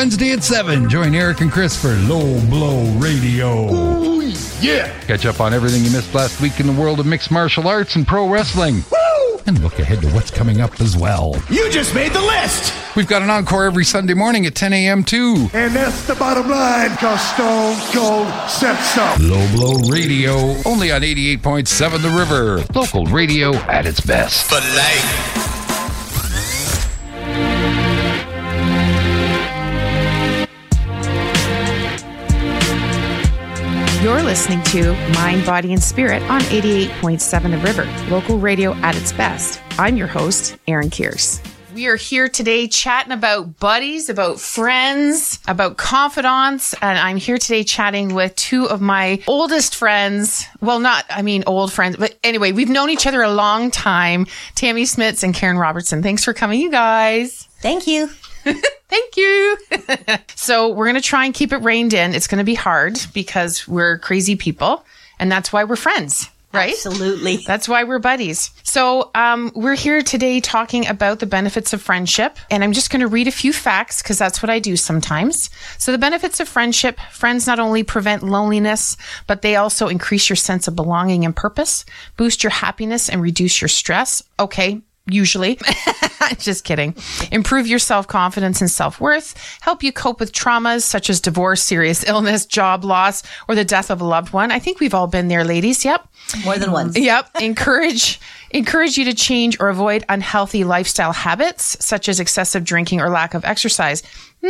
Wednesday at 7. Join Eric and Chris for Low Blow Radio. Ooh, yeah. Catch up on everything you missed last week in the world of mixed martial arts and pro wrestling. Woo! And look ahead to what's coming up as well. You just made the list. We've got an encore every Sunday morning at 10 a.m. too. And that's the bottom line, because Stone Cold said so. Low Blow Radio, only on 88.7 The River. Local radio at its best. For life. You're listening to Mind, Body, and Spirit on 88.7 The River, local radio at its best. I'm your host, Erin Kears. We are here today chatting about buddies, about friends, about confidants, and I'm here today chatting with two of my oldest friends. Well, old friends, but anyway, we've known each other a long time. Tammy Smits and Karen Robertson. Thanks for coming, you guys. Thank you. Thank you. So we're going to try and keep it reined in. It's going to be hard because we're crazy people, and that's why we're friends, right? Absolutely. That's why we're buddies. So we're here today talking about the benefits of friendship, and I'm just going to read a few facts because that's what I do sometimes. So the benefits of friendship: friends not only prevent loneliness, but they also increase your sense of belonging and purpose, boost your happiness, and reduce your stress. Okay. Usually. Just kidding. Improve your self-confidence and self-worth. Help you cope with traumas such as divorce, serious illness, job loss, or the death of a loved one. I think we've all been there, ladies. Yep. More than once. Yep. Encourage you to change or avoid unhealthy lifestyle habits such as excessive drinking or lack of exercise.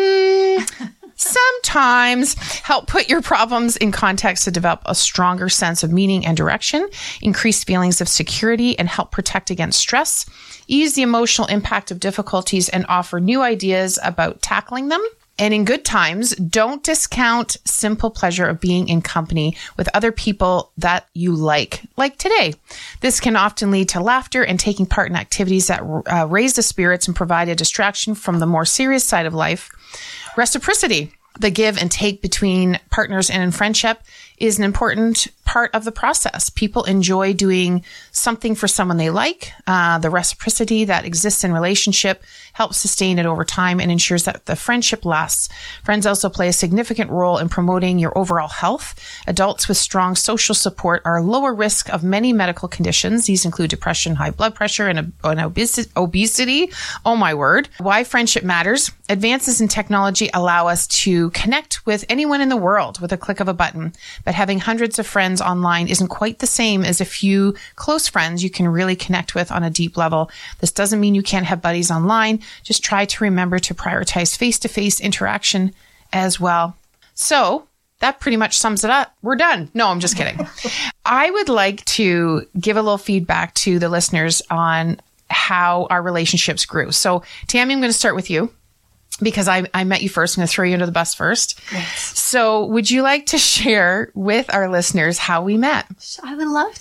Sometimes help put your problems in context to develop a stronger sense of meaning and direction, increase feelings of security, and help protect against stress, ease the emotional impact of difficulties, and offer new ideas about tackling them. And in good times, don't discount simple pleasure of being in company with other people that you like today. This can often lead to laughter and taking part in activities that raise the spirits and provide a distraction from the more serious side of life. Reciprocity, the give and take between partners and in friendship, is an important part of the process. People enjoy doing something for someone they like. The reciprocity that exists in relationship helps sustain it over time and ensures that the friendship lasts. Friends also play a significant role in promoting your overall health. Adults with strong social support are lower risk of many medical conditions. These include depression, high blood pressure, and obesity. Oh my word. Why friendship matters. Advances in technology allow us to connect with anyone in the world with a click of a button. But having hundreds of friends online isn't quite the same as a few close friends you can really connect with on a deep level. This doesn't mean you can't have buddies online. Just try to remember to prioritize face-to-face interaction as well. So that pretty much sums it up. We're done. No, I'm just kidding. I would like to give a little feedback to the listeners on how our relationships grew. So Tammy, I'm going to start with you, because I met you first. I'm going to throw you under the bus first. Yes. So would you like to share with our listeners how we met? I would love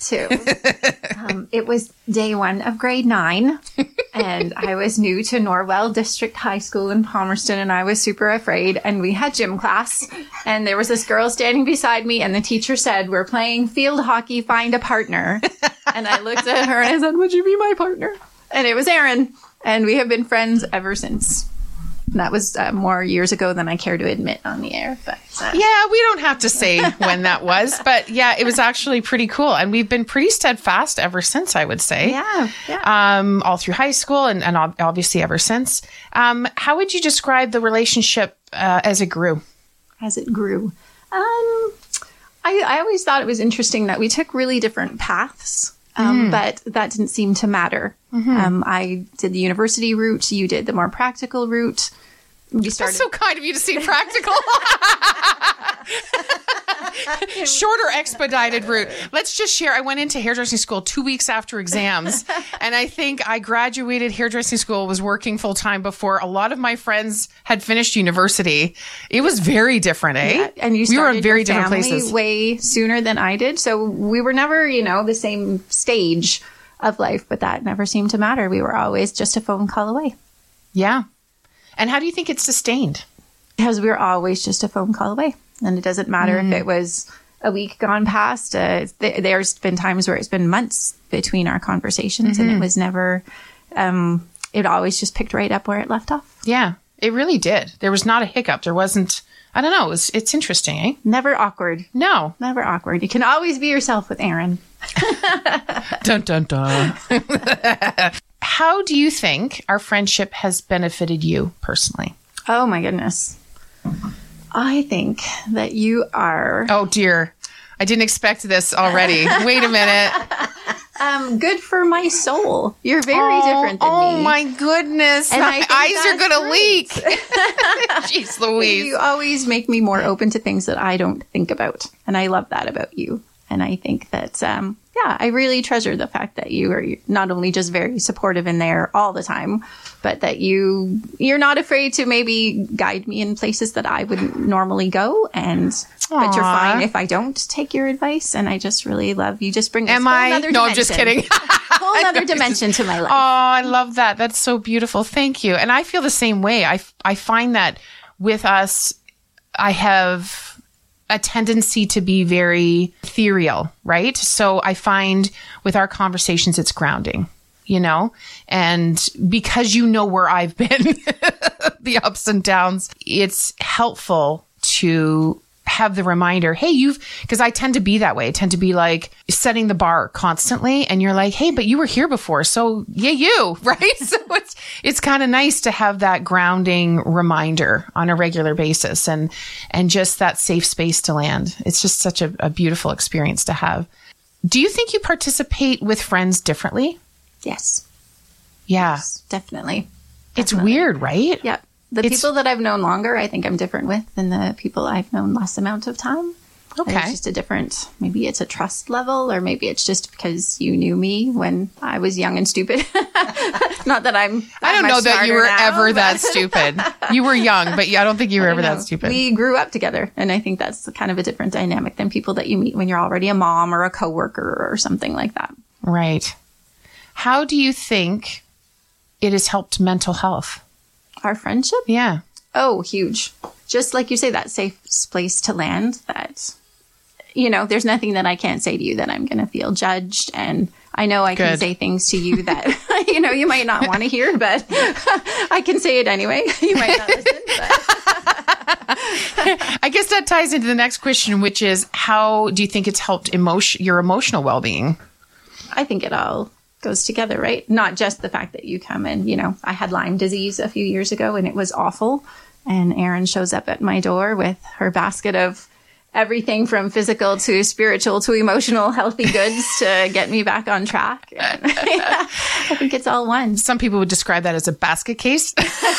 to. It was day one of grade 9, and I was new to Norwell District High School in Palmerston, and I was super afraid. And we had gym class, and there was this girl standing beside me, and the teacher said, "We're playing field hockey, find a partner." And I looked at her and I said, "Would you be my partner?" And it was Erin, and we have been friends ever since. And that was more years ago than I care to admit on the air. But yeah, we don't have to say when that was. But yeah, it was actually pretty cool. And we've been pretty steadfast ever since, I would say. Yeah. All through high school and obviously ever since. How would you describe the relationship as it grew? As it grew. I always thought it was interesting that we took really different paths. But that didn't seem to matter. I did the university route. You did the more practical route. That's so kind of you to say practical. Shorter expedited route. Let's just share. I went into hairdressing school 2 weeks after exams. And I think I graduated hairdressing school, was working full time before a lot of my friends had finished university. It was very different, eh? Yeah, and you started we were in very your different family places way sooner than I did. So we were never, the same stage of life, but that never seemed to matter. We were always just a phone call away. Yeah. And how do you think it's sustained? Because we were always just a phone call away. And it doesn't matter if it was a week gone past. There's been times where it's been months between our conversations, and it was never, it always just picked right up where it left off. Yeah. It really did. There was not a hiccup. There wasn't, I don't know. It's interesting, eh? Never awkward. No. Never awkward. You can always be yourself with Aaron. Dun, dun, dun. How do you think our friendship has benefited you personally? Oh my goodness. I think that you are... Oh dear. I didn't expect this already. Wait a minute. Good for my soul. You're very different than me. Oh my goodness. And My eyes are going to leak. right. Jeez Louise. You always make me more open to things that I don't think about. And I love that about you. And I think that, I really treasure the fact that you are not only just very supportive in there all the time, but that you're not afraid to maybe guide me in places that I wouldn't normally go. But you're fine if I don't take your advice. And I just really love you. Just bring this whole other dimension. No, I'm just kidding. Whole other dimension to my life. Oh, I love that. That's so beautiful. Thank you. And I feel the same way. I find that with us, I have a tendency to be very ethereal, right? So I find with our conversations, it's grounding, you know, and because you know where I've been, the ups and downs, it's helpful to have the reminder, hey, because I tend to be that way. I tend to be like setting the bar constantly. And you're like, hey, but you were here before. So yeah, you, right? So it's kind of nice to have that grounding reminder on a regular basis and just that safe space to land. It's just such a beautiful experience to have. Do you think you participate with friends differently? Yes. Yeah. Yes, definitely. It's weird, right? Yep. The people that I've known longer, I think I'm different with than the people I've known less amount of time. Okay. It's just a different, maybe it's a trust level, or maybe it's just because you knew me when I was young and stupid. Not that I don't know that you were ever that stupid. You were young, but I don't think you were ever that stupid. We grew up together. And I think that's kind of a different dynamic than people that you meet when you're already a mom or a coworker or something like that. Right. How do you think it has helped mental health? Our friendship? Yeah. Oh, huge. Just like you say, that safe place to land, that, you know, there's nothing that I can't say to you that I'm going to feel judged. And I know I can say things to you that, you know, you might not want to hear, but I can say it anyway. You might not listen, but. I guess that ties into the next question, which is, how do you think it's helped your emotional well-being? I think it all goes together, right? Not just the fact that you come and, you know, I had Lyme disease a few years ago and it was awful. And Erin shows up at my door with her basket of everything from physical to spiritual to emotional healthy goods to get me back on track. I think it's all one. Some people would describe that as a basket case.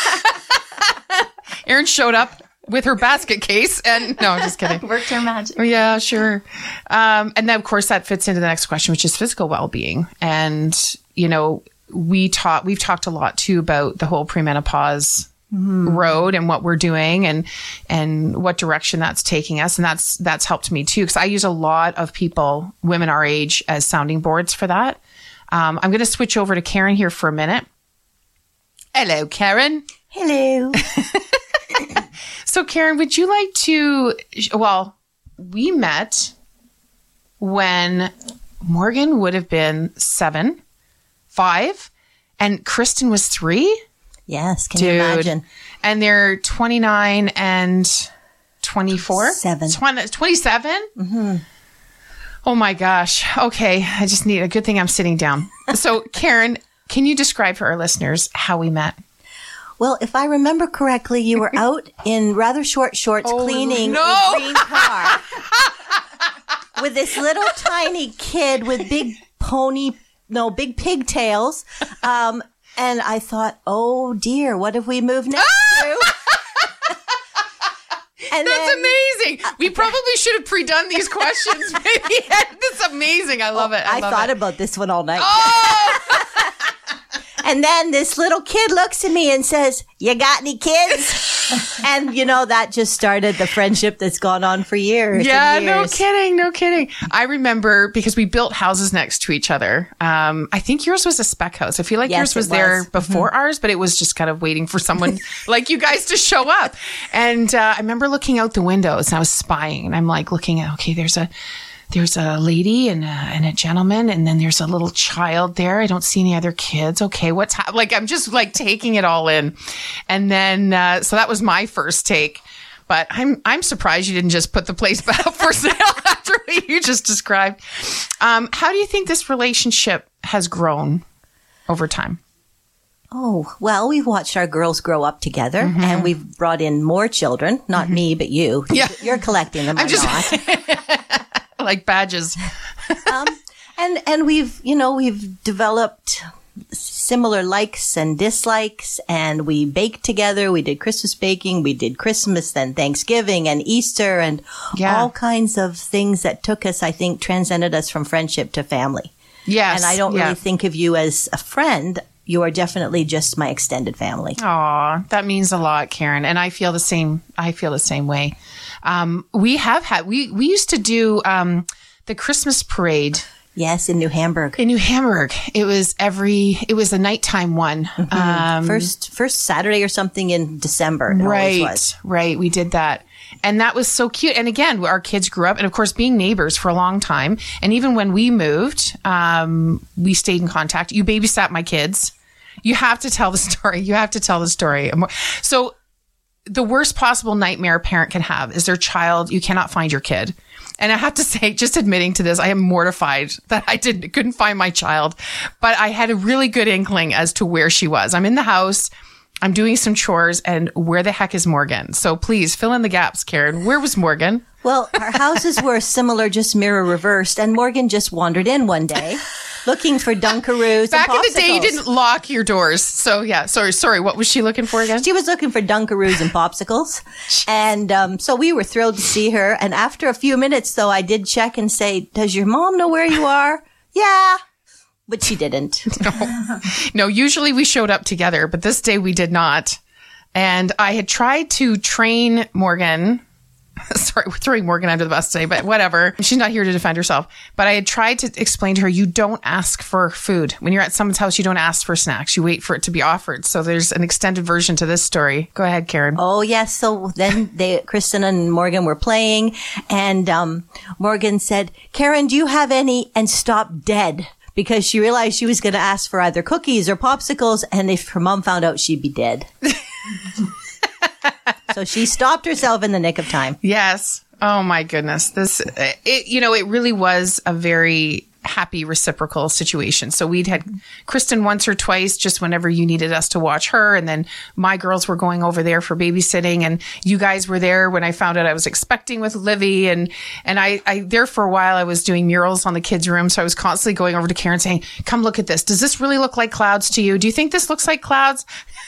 Erin showed up with her basket case and no, I'm just kidding. Worked her magic. Yeah, sure. And then of course that fits into the next question, which is physical well-being. And, you know, we've talked a lot too about the whole premenopause road and what we're doing and what direction that's taking us. And that's helped me too. Cause I use a lot of people, women our age, as sounding boards for that. I'm going to switch over to Karen here for a minute. Hello, Karen. Hello. So, Karen, would you like to... Well, we met when Morgan would have been 5, and Kristen was 3? Yes, can you imagine? And they're 29 and 24? 27? Mm-hmm. Oh, my gosh. Okay, I just need... A good thing I'm sitting down. So, Karen, can you describe for our listeners how we met? Well, if I remember correctly, you were out in rather short shorts cleaning a green car with this little tiny kid with big pigtails. And I thought, oh dear, what have we moved next to? And that's amazing. We probably should have pre-done these questions. Maybe. That's amazing. I love it. I thought about this one all night. Oh! And then this little kid looks at me and says, "You got any kids?" And, you know, that just started the friendship that's gone on for years. Yeah, and years. No kidding. I remember because we built houses next to each other. I think yours was a spec house. I feel like yours was there before ours, but it was just kind of waiting for someone like you guys to show up. And I remember looking out the windows and I was spying and I'm like looking at, okay, there's there's a lady and a gentleman, and then there's a little child there. I don't see any other kids. Okay, what's like? I'm just like taking it all in, and then so that was my first take. But I'm surprised you didn't just put the place back up for sale after what you just described. How do you think this relationship has grown over time? Oh, well, we've watched our girls grow up together, and we've brought in more children. Not me, but you. Yeah. You're collecting them. I'm not. Like badges. And we've developed similar likes and dislikes, and we baked together. We did Christmas baking. We did Christmas and Thanksgiving and Easter and all kinds of things that took us, I think, transcended us from friendship to family. Yes. And I don't really think of you as a friend. You are definitely just my extended family. Aw, that means a lot, Karen. And I feel the same. I feel the same way. We used to do the Christmas parade. Yes, in New Hamburg. In New Hamburg. It was a nighttime one. First Saturday or something in December. It always was. Right. We did that. And that was so cute. And again, our kids grew up, and of course, being neighbors for a long time. And even when we moved, we stayed in contact. You babysat my kids. You have to tell the story. So the worst possible nightmare a parent can have is their child. You cannot find your kid. And I have to say, just admitting to this, I am mortified that I couldn't find my child. But I had a really good inkling as to where she was. I'm in the house. I'm doing some chores, and where the heck is Morgan? So please fill in the gaps, Karen. Where was Morgan? Well, our houses were similar, just mirror reversed, and Morgan just wandered in one day looking for Dunkaroos Back and popsicles. in the day, you didn't lock your doors. So yeah, sorry. What was she looking for again? She was looking for Dunkaroos and popsicles. And so we were thrilled to see her. And after a few minutes, though, I did check and say, does your mom know where you are? Yeah. But she didn't. No, usually we showed up together, but this day we did not. And I had tried to train Morgan. Sorry, we're throwing Morgan under the bus today, but whatever. She's not here to defend herself. But I had tried to explain to her, you don't ask for food. When you're at someone's house, you don't ask for snacks. You wait for it to be offered. So there's an extended version to this story. Go ahead, Karen. Oh, yes. So then Kristen and Morgan were playing, and Morgan said, Karen, do you have any? And stopped dead. Because she realized she was going to ask for either cookies or popsicles, and if her mom found out, she'd be dead. So she stopped herself in the nick of time. Yes. Oh my goodness. It really was a very happy reciprocal situation. So we'd had Kristen once or twice, just whenever you needed us to watch her. And then my girls were going over there for babysitting, and you guys were there when I found out I was expecting with Livy. And I there for a while, I was doing murals on the kids' room. So I was constantly going over to Karen saying, come look at this. Does this really look like clouds to you? Do you think this looks like clouds?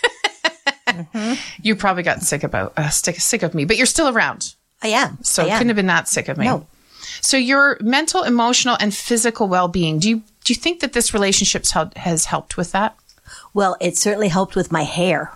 You probably got sick of me, but you're still around. I am. So couldn't have been that sick of me. No. So your mental, emotional, and physical well-being, do you think that this relationship has helped with that? Well, it certainly helped with my hair.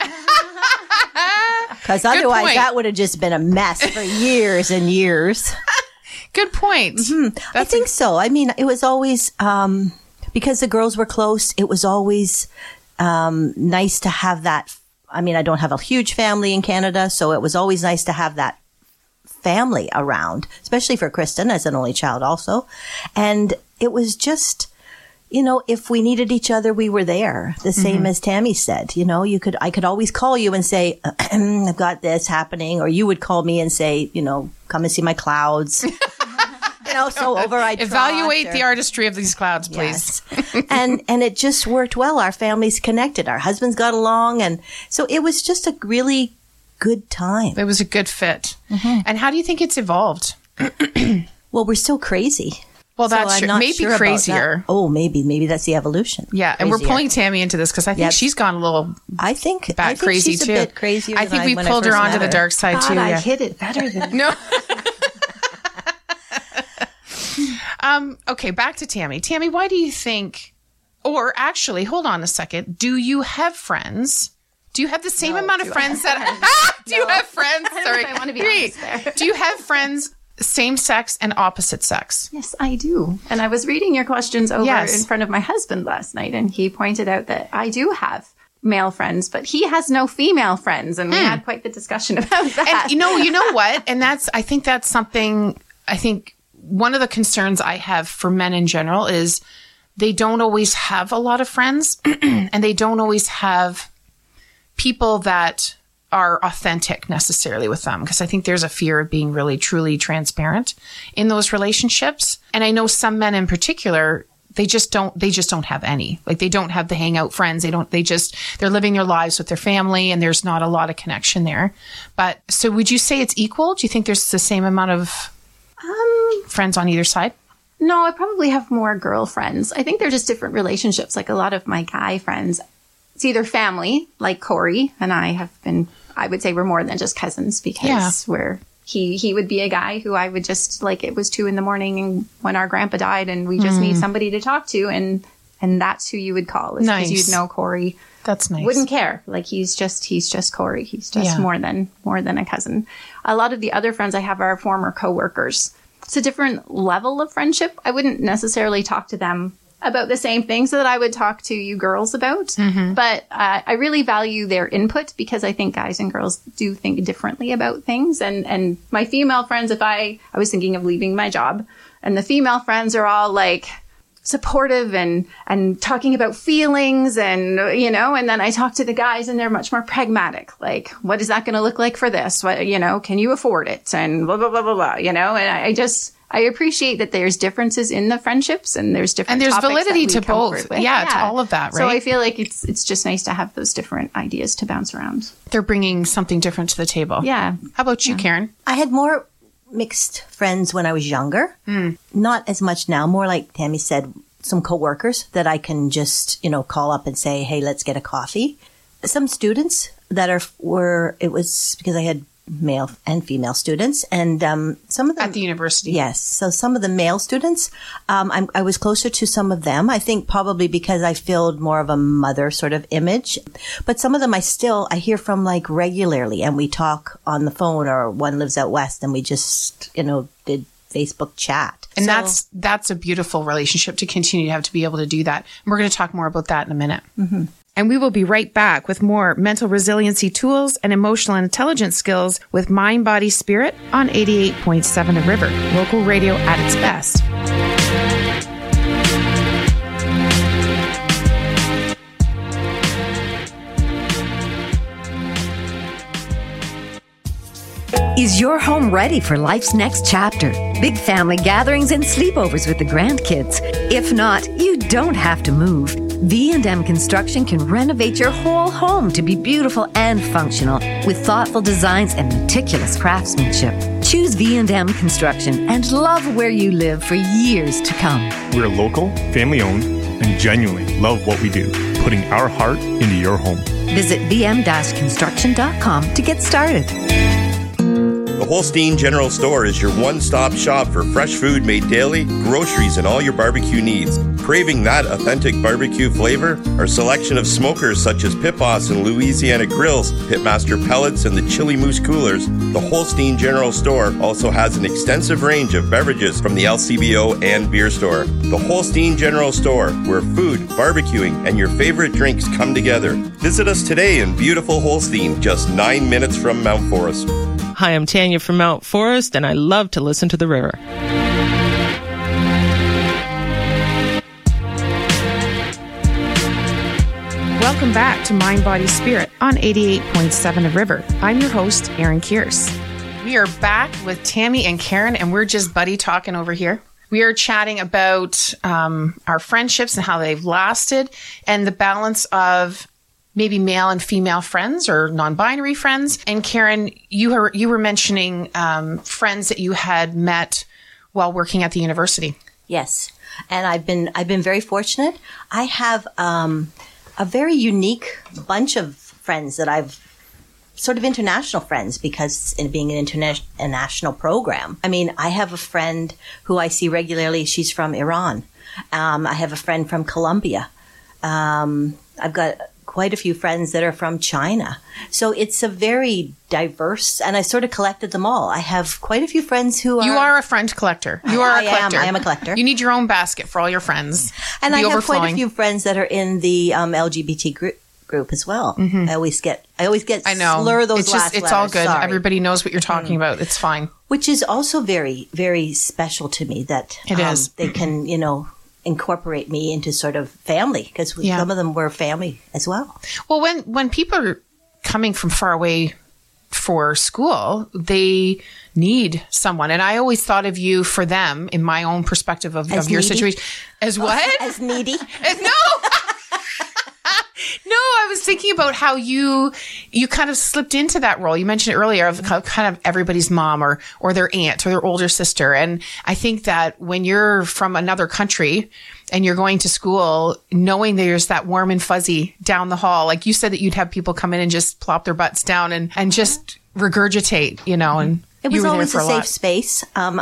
Because otherwise that would have just been a mess for years and years. Good point. Mm-hmm. I think so. I mean, it was always, because the girls were close, it was always nice to have that. I mean, I don't have a huge family in Canada, so it was always nice to have that family around, especially for Kristen as an only child also. And it was just, if we needed each other, we were there. The same as Tammy said, I could always call you and say, I've got this happening. Or you would call me and say, come and see my clouds. So over I evaluate the artistry of these clouds, please. Yes. and it just worked well. Our families connected. Our husbands got along. And so it was just a really good time. It was a good fit. Mm-hmm. And how do you think it's evolved? Well, we're still crazy. Well, that's so maybe sure crazier. That. Oh, maybe that's the evolution. Yeah, and we're pulling Tammy into this because I think she's gone a little. I think crazy she's too. A bit crazier. I think we pulled her onto the dark side too. I hit it better than no. Okay, back to Tammy. Tammy, why do you think? Or actually, hold on a second. Do you have friends? Do you have the same amount of friends that? Do you have friends? Sorry, I want to be honest there. Do you have friends? Same sex and opposite sex? Yes, I do. And I was reading your questions over in front of my husband last night, and he pointed out that I do have male friends, but he has no female friends, and we had quite the discussion about that. And you know what? And I think that's something. I think one of the concerns I have for men in general is they don't always have a lot of friends and they don't always have people that are authentic necessarily with them, because I think there's a fear of being really truly transparent in those relationships. And I know some men in particular, they just don't have any. Like, they don't have the hangout friends. They're living their lives with their family, and there's not a lot of connection there. But so would you say it's equal? Do you think there's the same amount of friends on either side? No, I probably have more girlfriends. I think they're just different relationships. Like, a lot of my guy friends, it's either family, like Corey and I have been, I would say we're more than just cousins, because he would be a guy who I would just, like, it was 2 a.m. and when our grandpa died and we just need somebody to talk to, and that's who you would call. Nice. Because you'd know Corey. That's nice. Wouldn't care. Like, he's just Corey. He's just more than a cousin. A lot of the other friends I have are former coworkers. It's a different level of friendship. I wouldn't necessarily talk to them about the same things that I would talk to you girls about. Mm-hmm. But I really value their input, because I think guys and girls do think differently about things. And my female friends, if I was thinking of leaving my job, and the female friends are all like supportive and talking about feelings and, you know, and then I talk to the guys and they're much more pragmatic. Like, what is that going to look like for this? What, you know, can you afford it? And blah, blah, blah, blah, blah, you know, and I appreciate that there's differences in the friendships, and there's different and there's topics validity to both. Yeah, to all of that, right? So I feel like it's just nice to have those different ideas to bounce around. They're bringing something different to the table. Yeah. How about you, Karen? I had more mixed friends when I was younger. Not as much now. More like Tammy said, some coworkers that I can just, you know, call up and say, hey, let's get a coffee. Some students that it was because I had male and female students, and some of them at the university. Yes. So some of the male students, I was closer to some of them. I think probably because I filled more of a mother sort of image. But some of them I hear from, like, regularly, and we talk on the phone, or one lives out west and we just, you know, did Facebook chat. And that's a beautiful relationship to continue to have, to be able to do that. And we're going to talk more about that in a minute. Mm-hmm. And we will be right back with more mental resiliency tools and emotional intelligence skills with Mind, Body, Spirit on 88.7 The River, local radio at its best. Is your home ready for life's next chapter? Big family gatherings and sleepovers with the grandkids. If not, you don't have to move. V&M Construction can renovate your whole home to be beautiful and functional with thoughtful designs and meticulous craftsmanship. Choose V&M Construction and love where you live for years to come. We're local, family-owned, and genuinely love what we do, putting our heart into your home. Visit vm-construction.com to get started. The Holstein General Store is your one-stop shop for fresh food made daily, groceries, and all your barbecue needs. Craving that authentic barbecue flavor? Our selection of smokers such as Pit Boss and Louisiana Grills, Pitmaster Pellets, and the Chili Moose Coolers, the Holstein General Store also has an extensive range of beverages from the LCBO and beer store. The Holstein General Store, where food, barbecuing, and your favorite drinks come together. Visit us today in beautiful Holstein, just 9 minutes from Mount Forest. Hi, I'm Tanya from Mount Forest, and I love to listen to the river. Welcome back to Mind, Body, Spirit on 88.7 The River. I'm your host, Erin Kears. We are back with Tammy and Karen, and we're just buddy talking over here. We are chatting about our friendships and how they've lasted, and the balance of maybe male and female friends or non-binary friends. And Karen, you were mentioning friends that you had met while working at the university. Yes, and I've been very fortunate. I have a very unique bunch of friends that I've sort of international friends, because in being an international program. I mean, I have a friend who I see regularly. She's from Iran. I have a friend from Colombia. I've got quite a few friends that are from China. So it's a very diverse, and I sort of collected them all. I have quite a few friends who are... You are a friend collector. You are a collector. I am a collector. You need your own basket for all your friends. And I have quite a few friends that are in the LGBT group group as well. I always get I know. slur those it's last it's letters. all good. Sorry. Everybody knows what you're talking about. It's fine. Which is also very, very special to me that It is. they can, incorporate me into sort of family, because some of them were family as well. Well, when people are coming from far away for school, they need someone. And I always thought of you for them in my own perspective of your needy? situation. As what? As needy? No. No, I was thinking about how you kind of slipped into that role. You mentioned it earlier of kind of everybody's mom or their aunt or their older sister. And I think that when you're from another country and you're going to school, knowing there's that warm and fuzzy down the hall, like you said that you'd have people come in and just plop their butts down and just regurgitate, and It you was were there always for a a safe lot. space, and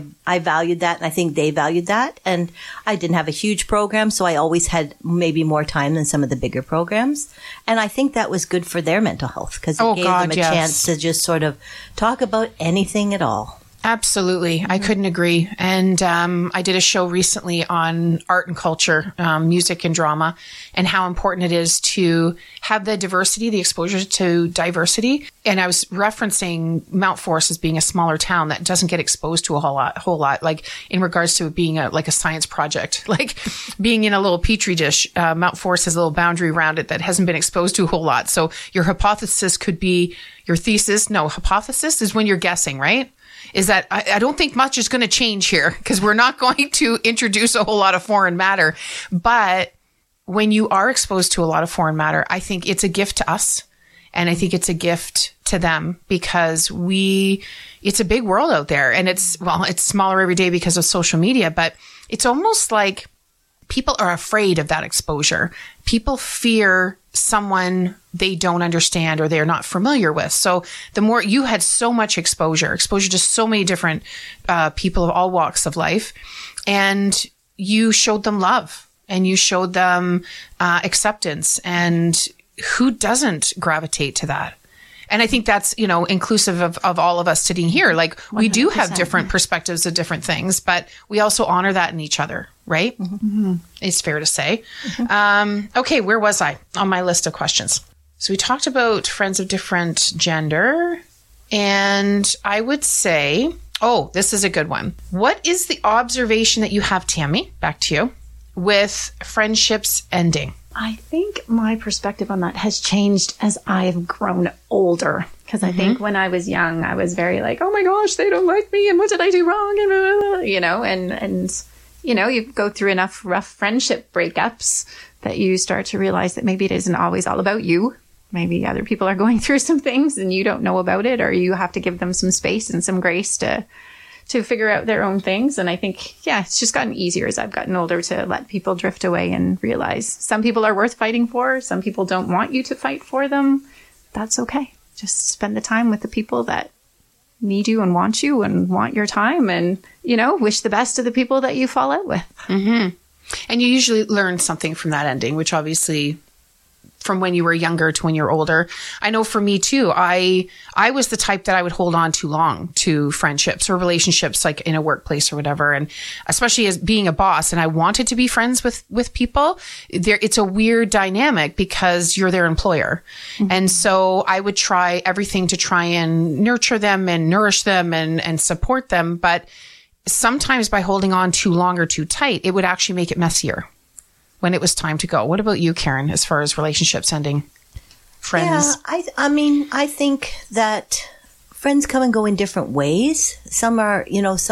I valued that, and I think they valued that. And I didn't have a huge program, so I always had maybe more time than some of the bigger programs. And I think that was good for their mental health, because it gave them a chance to just sort of talk about anything at all. Absolutely. I couldn't agree. And I did a show recently on art and culture, music and drama, and how important it is to have the diversity, the exposure to diversity. And I was referencing Mount Forest as being a smaller town that doesn't get exposed to a whole lot, like in regards to it being a science project, like being in a little petri dish. Mount Forest has a little boundary around it that hasn't been exposed to a whole lot. So your hypothesis could be your thesis. No, hypothesis is when you're guessing, right? Is that I don't think much is going to change here, because we're not going to introduce a whole lot of foreign matter. But when you are exposed to a lot of foreign matter, I think it's a gift to us. And I think it's a gift to them, because it's a big world out there, and it's smaller every day because of social media, but it's almost like people are afraid of that exposure. People fear someone they don't understand or they're not familiar with. So the more you had so much exposure to so many different people of all walks of life, and you showed them love and you showed them acceptance, and who doesn't gravitate to that? And I think that's, inclusive of all of us sitting here. Like, we do have different perspectives of different things, but we also honor that in each other, right? Mm-hmm. It's fair to say. Mm-hmm. Okay, where was I on my list of questions? So we talked about friends of different gender, and I would say, this is a good one. What is the observation that you have, Tammy, back to you, with friendships ending? I think my perspective on that has changed as I've grown older. Because I think when I was young, I was very like, oh my gosh, they don't like me, and what did I do wrong? And you go through enough rough friendship breakups that you start to realize that maybe it isn't always all about you. Maybe other people are going through some things and you don't know about it, or you have to give them some space and some grace to figure out their own things. And I think, it's just gotten easier as I've gotten older to let people drift away and realize some people are worth fighting for. Some people don't want you to fight for them. That's okay. Just spend the time with the people that need you and want your time, and, wish the best to the people that you fall out with. Mm-hmm. And you usually learn something from that ending, which obviously from when you were younger to when you're older. I know for me too, I was the type that I would hold on too long to friendships or relationships, like in a workplace or whatever. And especially as being a boss, and I wanted to be friends with people there. It's a weird dynamic because you're their employer. Mm-hmm. And so I would try everything to try and nurture them and nourish them and support them. But sometimes by holding on too long or too tight, it would actually make it messier when it was time to go. What about you, Karen, as far as relationships ending? Friends? Yeah, I think that friends come and go in different ways. Some are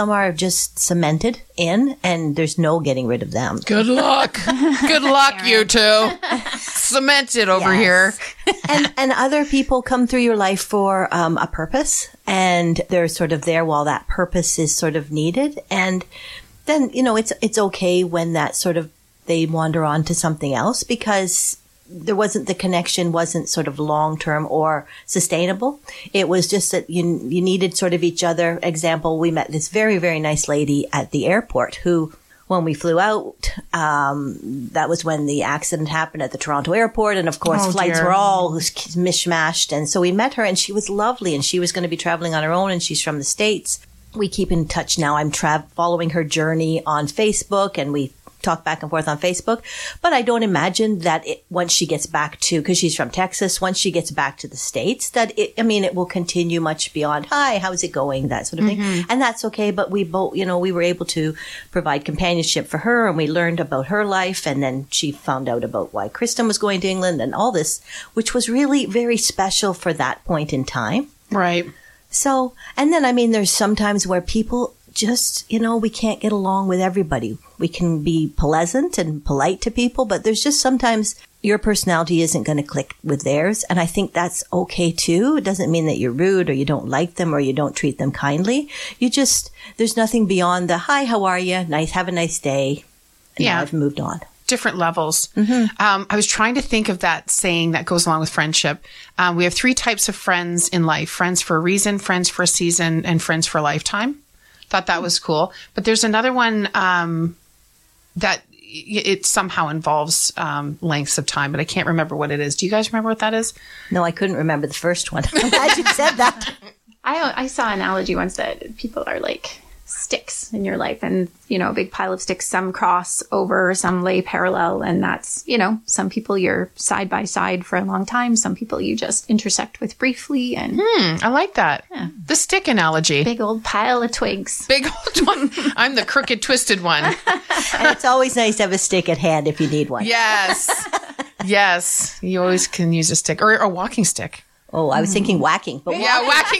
just cemented in, and there's no getting rid of them. Good luck. Good luck, you two. Cemented over here. and other people come through your life for a purpose, and they're sort of there while that purpose is sort of needed. And then, it's okay when that sort of they wander on to something else, because the connection wasn't sort of long-term or sustainable. It was just that you needed sort of each other. Example, we met this very, very nice lady at the airport who, when we flew out, that was when the accident happened at the Toronto airport. And of course, flights were all mishmashed. And so we met her, and she was lovely, and she was going to be traveling on her own, and she's from the States. We keep in touch now. I'm following her journey on Facebook, and we talk back and forth on Facebook. But I don't imagine that once she gets back to, because she's from Texas, once she gets back to the States, that it will continue much beyond, hi, how's it going? That sort of thing. And that's okay. But we both, we were able to provide companionship for her, and we learned about her life. And then she found out about why Kristen was going to England and all this, which was really very special for that point in time. Right. So, and then, there's sometimes where people just, we can't get along with everybody. We can be pleasant and polite to people, but there's just sometimes your personality isn't going to click with theirs. And I think that's okay too. It doesn't mean that you're rude or you don't like them or you don't treat them kindly. There's nothing beyond the, hi, how are you? Nice, have a nice day. And now I've moved on. Different levels. I was trying to think of that saying that goes along with friendship. We have 3 types of friends in life: friends for a reason, friends for a season, and friends for a lifetime. Thought that was cool. But there's another one that it somehow involves lengths of time, but I can't remember what it is. Do you guys remember what that is? No, I couldn't remember the first one. I'm glad you said that. I saw an analogy once that people are like sticks in your life, and a big pile of sticks, some cross over, some lay parallel, and that's some people you're side by side for a long time, some people you just intersect with briefly. And I like that. The stick analogy. Big old pile of twigs. Big old one. I'm the crooked, twisted one. And it's always nice to have a stick at hand if you need one. Yes, you always can use a stick or a walking stick. Oh, I was thinking whacking. But whacking.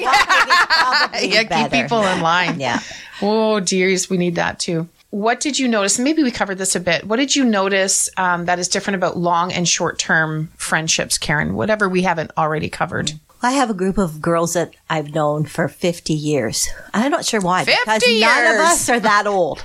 Keep people in line. Yeah. Oh, dears, we need that too. What did you notice? Maybe we covered this a bit. What did you notice that is different about long and short-term friendships, Karen? Whatever we haven't already covered. I have a group of girls that I've known for 50 years. I'm not sure why. 50 because years. None of us are that old.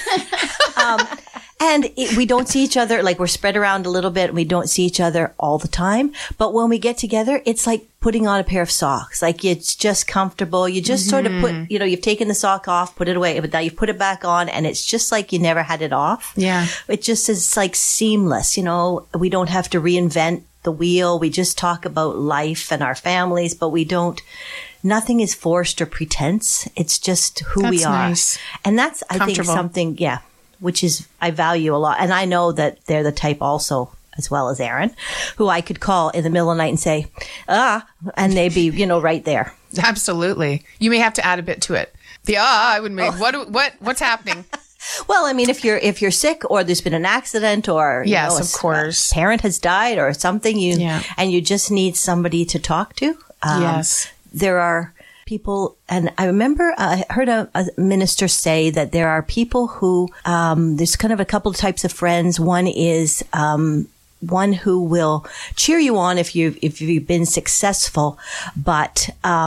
But, we don't see each other, like we're spread around a little bit, and we don't see each other all the time. But when we get together, it's like putting on a pair of socks. Like it's just comfortable. You just sort of put, you've taken the sock off, put it away, but now you put it back on, and it's just like you never had it off. Yeah. It just is like seamless. We don't have to reinvent the wheel. We just talk about life and our families, but nothing is forced or pretense. It's just who we are. Nice. And that's, I think, something, which is, I value a lot. And I know that they're the type also, as well as Aaron, who I could call in the middle of the night and say, and they'd be, right there. Absolutely. You may have to add a bit to it. I would make, what's happening? Well, if you're sick or there's been an accident or of course, a parent has died or something, and you just need somebody to talk to. Yes, there are people, and I remember I heard a minister say that there are people who there's kind of a couple of types of friends. One is one who will cheer you on if you've been successful, but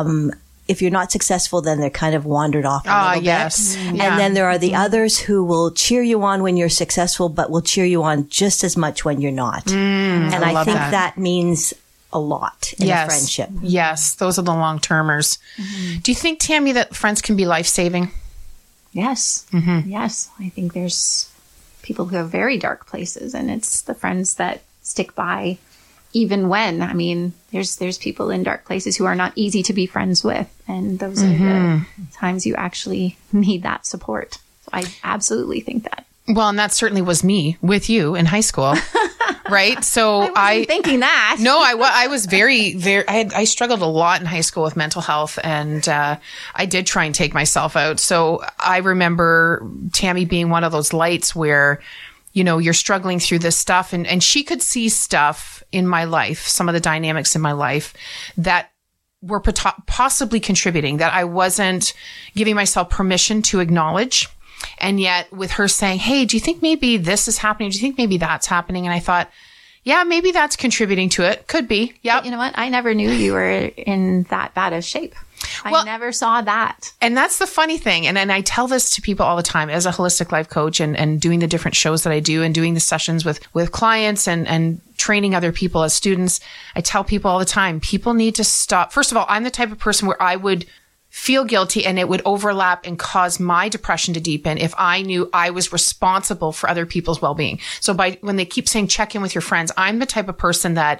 if you're not successful, then they're kind of wandered off a little bit. And then there are the others who will cheer you on when you're successful, but will cheer you on just as much when you're not. And I think that means a lot in a friendship. Yes, those are the long-termers. Do you think, Tammy, that friends can be life-saving? Yes. Yes. I think there's people who have very dark places, and it's the friends that stick by even when, there's people in dark places who are not easy to be friends with. And those are the times you actually need that support. So I absolutely think that. Well, and that certainly was me with you in high school. Right. So I wasn't thinking that. No, I was very, I struggled a lot in high school with mental health, and I did try and take myself out. So I remember Tammy being one of those lights where, you're struggling through this stuff, and she could see stuff in my life, some of the dynamics in my life that were possibly contributing, that I wasn't giving myself permission to acknowledge. And yet with her saying, hey, do you think maybe this is happening? Do you think maybe that's happening? And I thought, yeah, maybe that's contributing to it. Could be. Yeah. You know what? I never knew you were in that bad a shape. I never saw that. And that's the funny thing. And I tell this to people all the time as a holistic life coach, and doing the different shows that I do and doing the sessions with clients and training other people as students. I tell people all the time, people need to stop. First of all, I'm the type of person where I would feel guilty and it would overlap and cause my depression to deepen if I knew I was responsible for other people's well-being. So when they keep saying check in with your friends, I'm the type of person that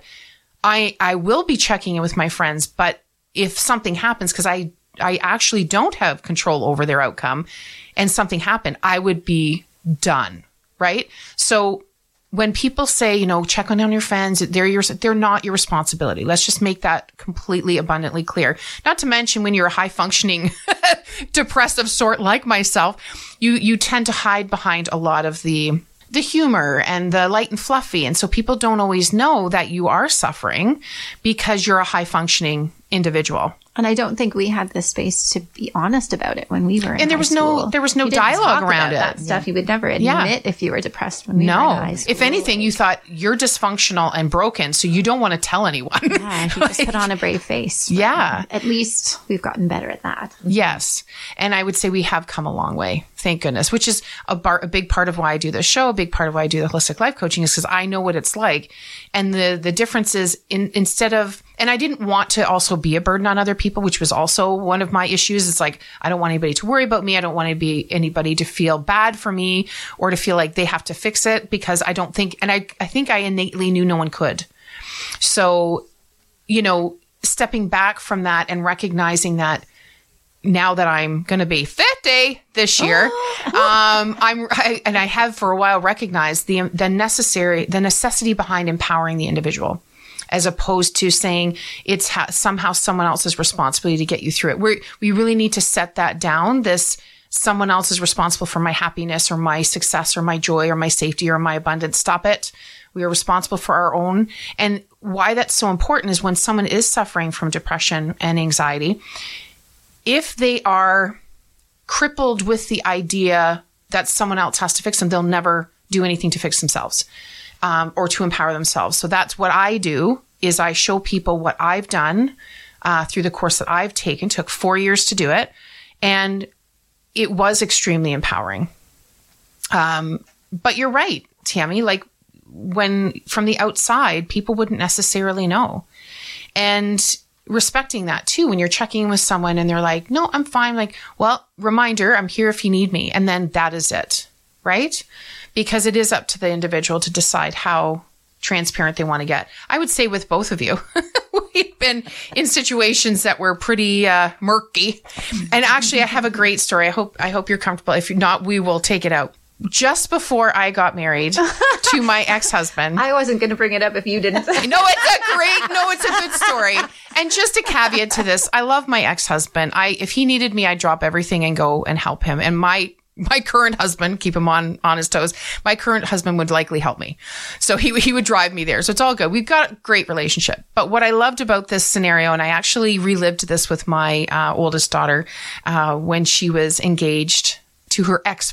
I will be checking in with my friends, but if something happens, because I actually don't have control over their outcome, and something happened, I would be done. right? So when people say, you know, check on your friends, they're not your responsibility. Let's just make that completely abundantly clear. Not to mention when you're a high functioning depressive sort like myself, you tend to hide behind a lot of the humor and the light and fluffy. And so people don't always know that you are suffering because you're a high functioning individual. And I don't think we had the space to be honest about it when we were in and there was no dialogue around it. That stuff you would never admit if you were depressed when we were in high school. If anything, you thought you're dysfunctional and broken, so you don't want to tell anyone. Yeah, you just put on a brave face. Yeah. At least we've gotten better at that. Yes. And I would say we have come a long way. Thank goodness, which is a big part of why I do this show, a big part of why I do the holistic life coaching is because I know what it's like. And the difference is instead of, and I didn't want to also be a burden on other people, which was also one of my issues. It's like, I don't want anybody to worry about me. I don't want anybody to feel bad for me or to feel like they have to fix it because I don't think, and I think I innately knew no one could. So, you know, stepping back from that and recognizing that now that I'm going to be 50 this year, I have for a while recognized the necessity behind empowering the individual, as opposed to saying it's somehow someone else's responsibility to get you through it. We really need to set that down. This someone else is responsible for my happiness or my success or my joy or my safety or my abundance. Stop it. We are responsible for our own. And why that's so important is when someone is suffering from depression and anxiety, if they are crippled with the idea that someone else has to fix them, they'll never do anything to fix themselves or to empower themselves. So that's what I do is I show people what I've done through the course that I've taken. Took 4 years to do it. And it was extremely empowering. But you're right, Tammy, like when from the outside, people wouldn't necessarily know. And respecting that too, when you're checking in with someone and they're like, no, I'm fine. Like, well, reminder, I'm here if you need me. And then that is it, right? Because it is up to the individual to decide how transparent they want to get. I would say with both of you, we've been in situations that were pretty murky. And actually, I have a great story. I hope you're comfortable. If not, we will take it out. Just before I got married to my ex-husband. I wasn't going to bring it up if you didn't. It's a good story. And just a caveat to this, I love my ex-husband. If he needed me, I'd drop everything and go and help him. And my current husband, keep him on his toes, my current husband would likely help me. So he would drive me there. So it's all good. We've got a great relationship. But what I loved about this scenario, and I actually relived this with my oldest daughter when she was engaged to her ex